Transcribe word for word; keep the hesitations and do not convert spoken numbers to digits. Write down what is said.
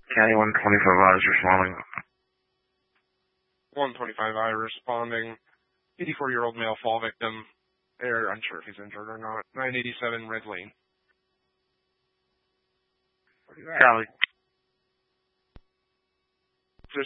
County one twenty-five I is responding. one twenty-five I responding. eighty-four-year-old male fall victim. They're unsure if he's injured or not. nine eighty-seven Red Lane. Cali.